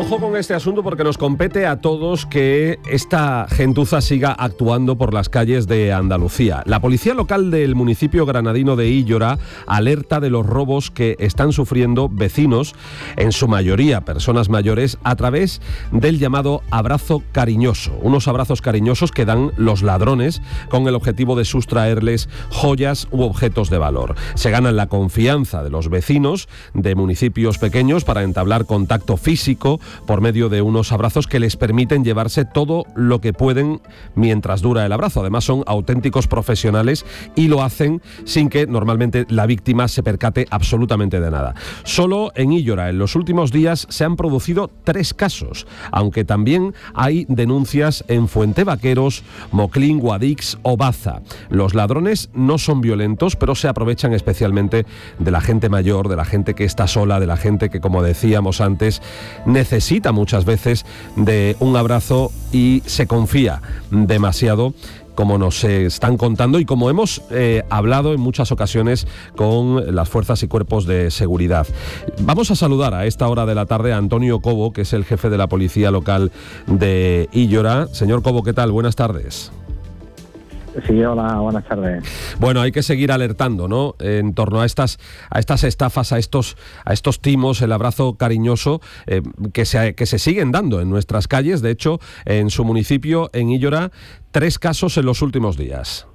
Ojo con este asunto porque nos compete a todos que esta gentuza siga actuando por las calles de Andalucía. La policía local del municipio granadino de Íllora alerta de los robos que están sufriendo vecinos, en su mayoría personas mayores, a través del llamado abrazo cariñoso. Unos abrazos cariñosos que dan los ladrones con el objetivo de sustraerles joyas u objetos de valor. Se ganan la confianza de los vecinos de municipios pequeños para entablar contacto físico por medio de unos abrazos que les permiten llevarse todo lo que pueden mientras dura el abrazo. Además son auténticos profesionales y lo hacen sin que normalmente la víctima se percate absolutamente de nada. Solo en Íllora en los últimos días se han producido 3 casos, aunque también hay denuncias en Fuentevaqueros, Moclín, Guadix o Baza. Los ladrones no son violentos, pero se aprovechan especialmente de la gente mayor, de la gente que está sola, de la gente que, como decíamos antes, necesita muchas veces de un abrazo y se confía demasiado, como nos están contando y como hemos hablado en muchas ocasiones con las fuerzas y cuerpos de seguridad. Vamos a saludar a esta hora de la tarde a Antonio Cobo, que es el jefe de la policía local de Íllora. Señor Cobo, ¿qué tal? Buenas tardes. Sí, hola, buenas tardes. Bueno, hay que seguir alertando, ¿no?, en torno a estas estafas, a estos timos, el abrazo cariñoso que se siguen dando en nuestras calles. De hecho, en su municipio, en Íllora, 3 casos en los últimos días.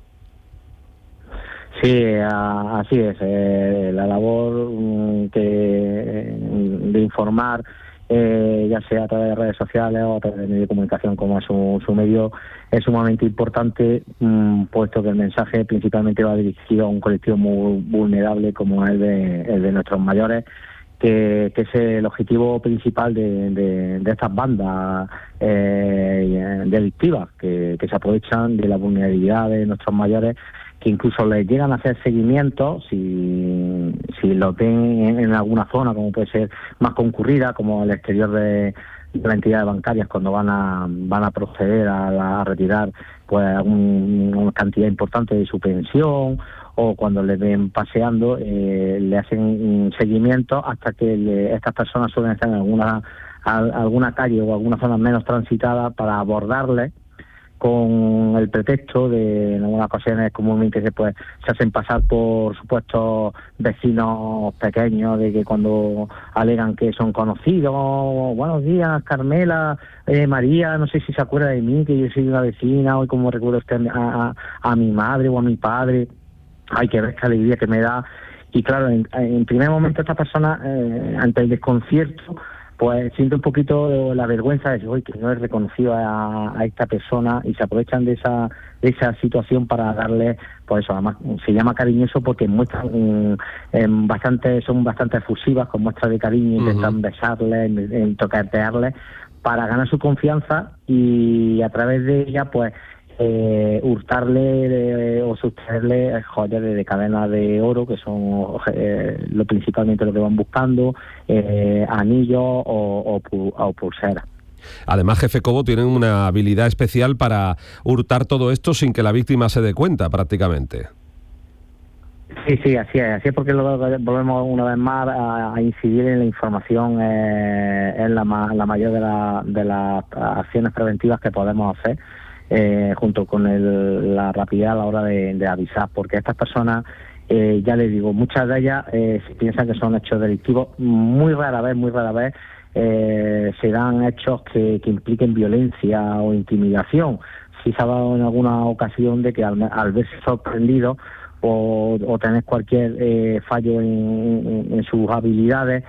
Sí, así es. La labor de informar, ya sea a través de redes sociales o a través de medios de comunicación como es su medio, es sumamente importante, puesto que el mensaje principalmente va dirigido a un colectivo muy vulnerable como es el de nuestros mayores, que es el objetivo principal de estas bandas delictivas que se aprovechan de la vulnerabilidad de nuestros mayores, que incluso les llegan a hacer seguimientos si lo ven en alguna zona, como puede ser más concurrida, como el exterior de las entidades bancarias, cuando van a proceder a retirar pues una cantidad importante de su pensión, o cuando les ven paseando, le hacen un seguimiento hasta que estas personas suelen estar en alguna calle o alguna zona menos transitada para abordarles, con el pretexto de, en algunas ocasiones comúnmente se hacen pasar por supuestos vecinos pequeños, de que cuando alegan que son conocidos: buenos días, Carmela, María, no sé si se acuerda de mí, que yo soy una vecina, hoy como recuerdo usted a mi madre o a mi padre. Ay, que ves qué alegría que me da. Y claro, en primer momento esta persona, ante el desconcierto, pues siente un poquito la vergüenza de decir: hoy que no he reconocido a esta persona, y se aprovechan de esa situación para darle, pues eso. Además se llama cariñoso porque muestran son bastante efusivas, con muestras de cariño, intentan besarles, en toquetearles para ganar su confianza, y a través de ella pues hurtarle o sustraerle joyas de cadenas de oro, que son principalmente lo que van buscando, anillos o pulseras. Además, jefe Cobo, tienen una habilidad especial para hurtar todo esto sin que la víctima se dé cuenta, prácticamente. Sí, así es porque volvemos una vez más a incidir en la información, en la mayor de las acciones preventivas que podemos hacer, junto con la rapidez a la hora de avisar, porque estas personas, ya les digo, muchas de ellas se piensan que son hechos delictivos. Muy rara vez se dan hechos que impliquen violencia o intimidación. Sí se ha dado en alguna ocasión de que al verse sorprendidos o tener cualquier fallo en sus habilidades,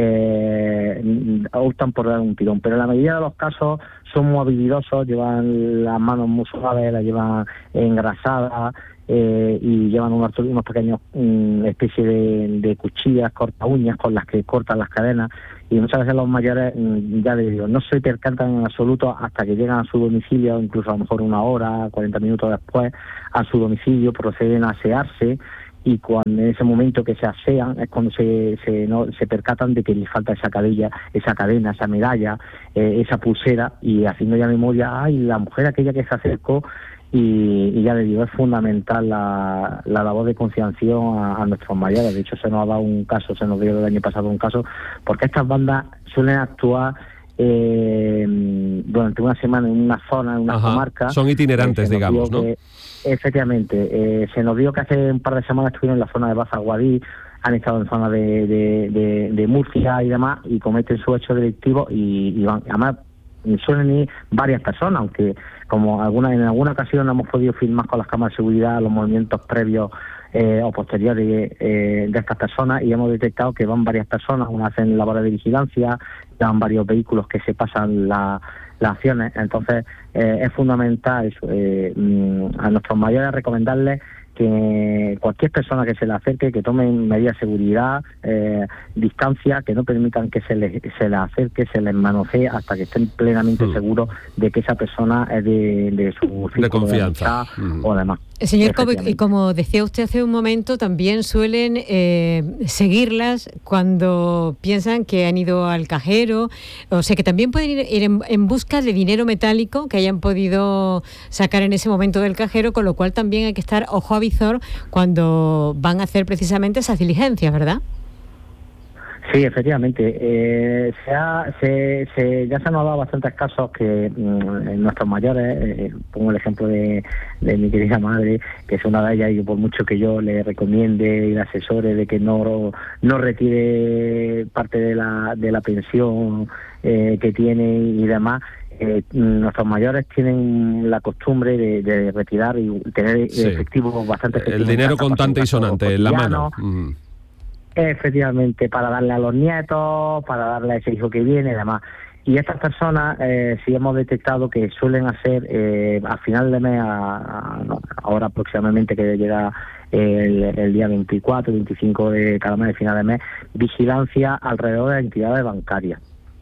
optan por dar un tirón, pero en la mayoría de los casos son muy habilidosos, llevan las manos muy suaves, las llevan engrasadas, y llevan unos pequeños especie de cuchillas corta uñas con las que cortan las cadenas, y muchas veces los mayores, ya les digo, no se percatan en absoluto hasta que llegan a su domicilio, incluso a lo mejor 1 hora, 40 minutos después, a su domicilio, proceden a asearse, y cuando en ese momento que se asean es cuando se percatan de que les falta esa cadena, esa medalla, esa pulsera, y haciendo ya memoria: ay, la mujer aquella que se acercó. Y ya les digo, es fundamental la labor de concienciación a nuestros mayores. De hecho, se nos ha dado un caso, se nos dio el año pasado un caso, porque estas bandas suelen actuar durante una semana en una zona, en una comarca. Son itinerantes, digamos, ¿no? Efectivamente. Se nos dio que hace un par de semanas estuvieron en la zona de Baza-Guadí, han estado en zona de Murcia y demás, y cometen su hecho delictivo y van, además suelen ir varias personas, aunque como en alguna ocasión hemos podido filmar con las cámaras de seguridad los movimientos previos o posteriores de estas personas, y hemos detectado que van varias personas, unas hacen labores de vigilancia, van varios vehículos que se pasan las acciones. Entonces es fundamental a nuestros mayores recomendarles que cualquier persona que se le acerque, que tomen medidas de seguridad, distancia, que no permitan que se les acerque, se les manosee hasta que estén plenamente seguros de que esa persona es de su círculo de confianza o demás. Señor Cobo, y como decía usted hace un momento, también suelen seguirlas cuando piensan que han ido al cajero, o sea que también pueden ir en busca de dinero metálico que hayan podido sacar en ese momento del cajero, con lo cual también hay que estar ojo a visor cuando van a hacer precisamente esas diligencias, ¿verdad? Sí, efectivamente. Ya se han dado bastantes casos que nuestros mayores, pongo el ejemplo de mi querida madre, que es una de ellas, y por mucho que yo le recomiende y le asesore de que no retire parte de la pensión que tiene y demás, nuestros mayores tienen la costumbre de retirar y tener efectivo bastante efectivo. El dinero contante y sonante en la mano. Efectivamente, para darle a los nietos, para darle a ese hijo que viene y demás. Y estas personas sí hemos detectado que suelen hacer a final de mes, ahora aproximadamente que llega el día 24, 25 de cada mes, de final de mes, vigilancia alrededor de entidades bancarias.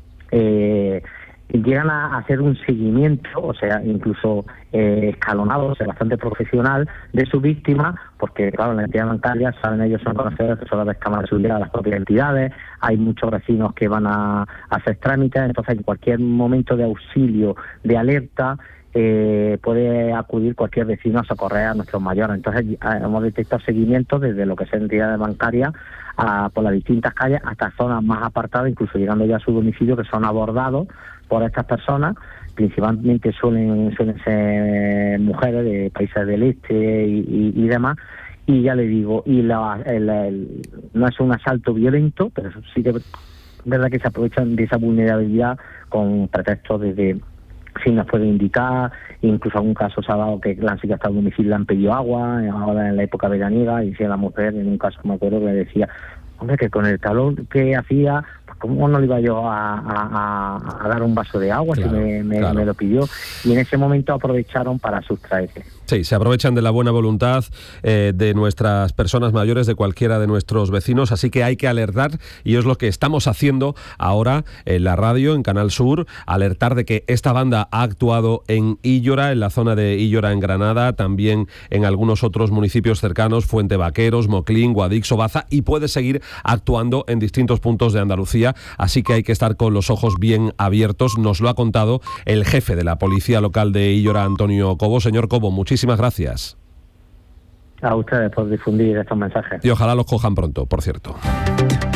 Llegan a hacer un seguimiento, o sea, incluso escalonado, o sea, bastante profesional, de su víctima, porque, claro, en la entidad bancaria, saben, ellos son conocedores que son las cámaras de seguridad de las propias entidades, hay muchos vecinos que van a hacer trámites, entonces en cualquier momento de auxilio, de alerta, puede acudir cualquier vecino a socorrer a nuestros mayores. Entonces hemos detectado seguimientos desde lo que es entidades bancarias por las distintas calles hasta zonas más apartadas, incluso llegando ya a su domicilio, que son abordados por estas personas. Principalmente suelen ser mujeres de países del este y demás. Y ya le digo, no es un asalto violento, pero sí que es verdad que se aprovechan de esa vulnerabilidad con pretextos de si nos puede indicar, incluso algún caso se ha dado que la han sido hasta el domicilio, le han pedido agua, ahora en la época veraniega, y si la mujer, en un caso me acuerdo que le decía, hombre, que con el calor que hacía, pues cómo no le iba yo a dar un vaso de agua, claro, si me lo pidió, y en ese momento aprovecharon para sustraerse. Sí, se aprovechan de la buena voluntad de nuestras personas mayores, de cualquiera de nuestros vecinos, así que hay que alertar, y es lo que estamos haciendo ahora en la radio, en Canal Sur, alertar de que esta banda ha actuado en Íllora, en la zona de Íllora en Granada, también en algunos otros municipios cercanos, Fuente Vaqueros, Moclín, Guadix o Baza, y puede seguir actuando en distintos puntos de Andalucía, así que hay que estar con los ojos bien abiertos. Nos lo ha contado el jefe de la Policía Local de Íllora, Antonio Cobo. Señor Cobo, muchísimas gracias. A ustedes por difundir estos mensajes. Y ojalá los cojan pronto, por cierto.